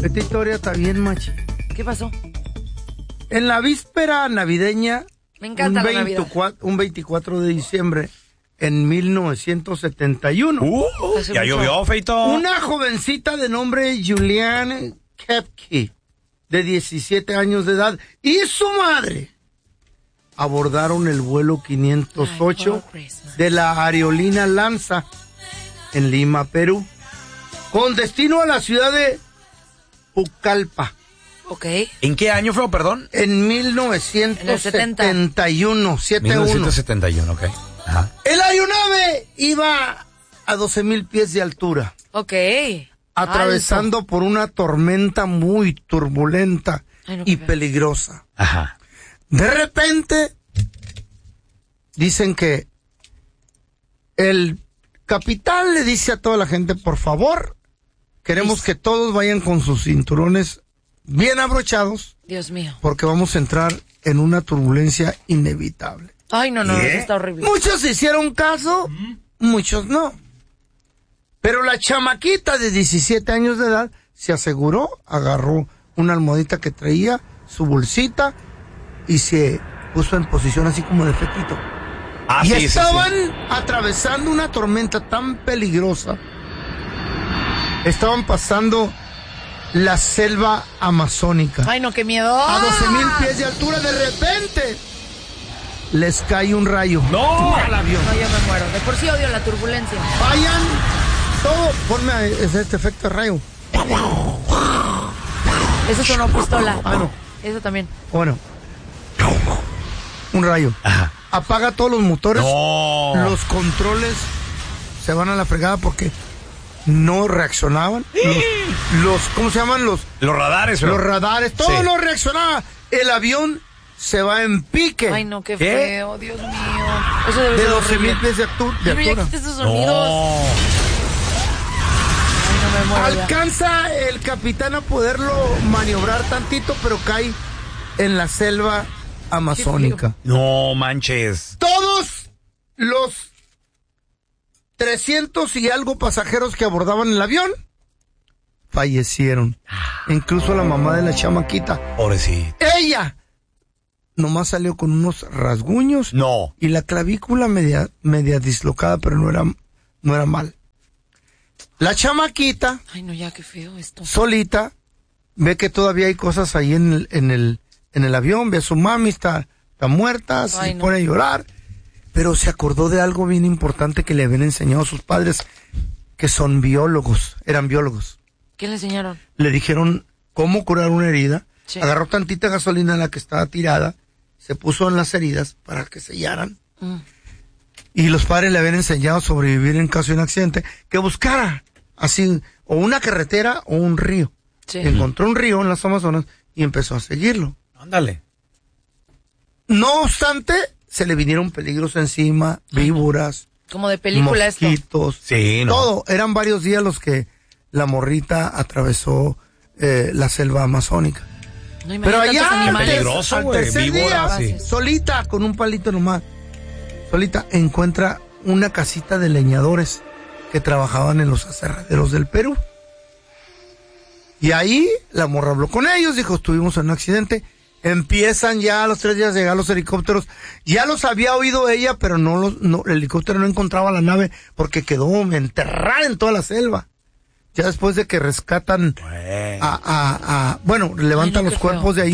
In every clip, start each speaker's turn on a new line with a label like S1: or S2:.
S1: Esta historia está bien machi.
S2: ¿Qué pasó?
S1: En la víspera navideña,
S2: Me encanta la Navidad.
S1: un 24 de diciembre, en 1971.
S3: Ya llovió, Feito.
S1: Una jovencita de nombre Julianne Kepke, de 17 años de edad, y su madre abordaron el vuelo 508 de la aerolínea Lanza en Lima, Perú, con destino a la ciudad de Pucallpa.
S2: Ok.
S3: ¿En qué año fue, perdón?
S1: En 1971.
S3: 1971, ok. Ajá.
S1: El aeronave iba a 12,000 pies de altura,
S2: Ok.
S1: atravesando
S2: Alto.
S1: por una tormenta muy turbulenta
S2: Ay, no, qué
S1: y
S2: feo.
S1: peligrosa.
S3: Ajá.
S1: De repente, dicen que el capitán le dice a toda la gente, por favor, queremos que todos vayan con sus cinturones bien abrochados,
S2: Dios mío.
S1: porque vamos a entrar en una turbulencia inevitable.
S2: Ay, no,
S3: ¿Qué?
S2: eso está horrible.
S1: Muchos hicieron caso, muchos no. Pero la chamaquita de 17 años de edad se aseguró, agarró una almohadita que traía, su bolsita, y se puso en posición así como de fetito.
S3: Ah,
S1: Y
S3: sí, sí,
S1: estaban
S3: sí.
S1: atravesando una tormenta tan peligrosa. Estaban pasando la selva amazónica.
S2: Ay, no, qué miedo.
S1: A 12,000 pies de altura, de repente les cae un rayo.
S3: ¡No!
S1: Al avión.
S2: No, yo me muero. De por sí odio la turbulencia.
S1: Vayan todo. Ponme este efecto de rayo.
S2: Eso sonó pistola.
S1: Ah, no.
S2: Eso también.
S1: Bueno. Un rayo.
S3: Ajá.
S1: Apaga todos los motores.
S3: No.
S1: Los controles se van a la fregada porque no reaccionaban. ¿Cómo se llaman? Los
S3: Los radares,
S1: radares. Todo
S3: Sí.
S1: no reaccionaba. El avión se va en pique.
S2: Ay, no, qué
S3: ¿Qué?
S2: feo, Dios mío. Eso debe
S1: De
S2: ser
S1: 12,000
S2: horrible.
S1: pies de altura.
S2: Pero ya quita esos sonidos.
S3: No.
S2: Ay, no me muero ya.
S1: Alcanza el capitán a poderlo maniobrar tantito, pero cae en la selva amazónica.
S3: No manches.
S1: Todos los 300 y algo pasajeros que abordaban el avión fallecieron. Incluso la mamá de la chamaquita.
S3: Pobrecito.
S1: Ella nomás salió con unos rasguños
S3: No.
S1: y la clavícula media dislocada, pero no era mal. La chamaquita,
S2: Ay, no, ya, qué feo esto.
S1: solita, ve que todavía hay cosas ahí en el avión, ve a su mami, está muerta, se
S2: Ay, no.
S1: pone a llorar, pero se acordó de algo bien importante que le habían enseñado a sus padres, que eran biólogos.
S2: ¿Qué le enseñaron?
S1: Le dijeron cómo curar una herida,
S2: Sí.
S1: agarró tantita gasolina en la que estaba tirada, se puso en las heridas para que sellaran, y los padres le habían enseñado a sobrevivir en caso de un accidente, que buscara así, o una carretera o un río.
S2: Sí.
S1: Encontró un río en las Amazonas y empezó a seguirlo.
S3: Ándale.
S1: No obstante, se le vinieron peligros encima, víboras,
S2: Como de película esto.
S1: mosquitos,
S3: Sí, no.
S1: todo. Eran varios días los que la morrita atravesó la selva amazónica.
S2: No, imagínate
S1: Pero
S2: tantos
S1: allá
S2: animales.
S3: peligroso,
S1: al
S3: güey,
S1: tercer
S3: víboras,
S1: día,
S3: sí.
S1: solita, con un palito nomás, solita encuentra una casita de leñadores que trabajaban en los aserraderos del Perú. Y ahí la morra habló con ellos, dijo, estuvimos en un accidente. Empiezan ya a los 3 días a llegar los helicópteros. Ya los había oído ella, pero el helicóptero no encontraba la nave porque quedó enterrada en toda la selva. Ya después de que rescatan levantan
S2: Ay, no,
S1: los
S2: qué
S1: cuerpos
S2: feo.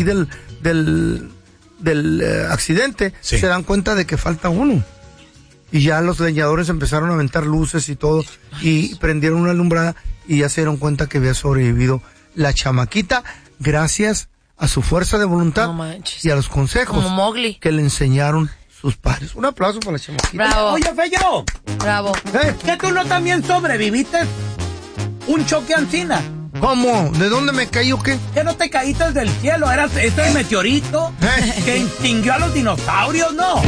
S1: de ahí del accidente,
S3: Sí.
S1: se dan cuenta de que falta uno. Y ya los leñadores empezaron a aventar luces y todo, y prendieron una alumbrada, y ya se dieron cuenta que había sobrevivido la chamaquita, gracias a su fuerza de voluntad
S2: No manches.
S1: y a los consejos
S2: Como Mowgli.
S1: que le enseñaron sus padres. Un aplauso para la chamaquita.
S2: Bravo.
S4: Oye, Feyo,
S2: Bravo.
S4: ¿que tú no también sobreviviste un choque ancina?
S1: ¿Cómo? ¿De dónde me caí o qué?
S4: ¿Que no te caíste del cielo? ¿Era ese meteorito que extinguió a los dinosaurios? No.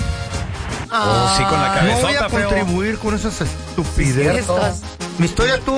S3: Oh, sí, con la
S1: No voy
S3: cabezota,
S1: a
S3: feo.
S1: contribuir con esas estupideces.
S2: Estas.
S1: Mi historia estuvo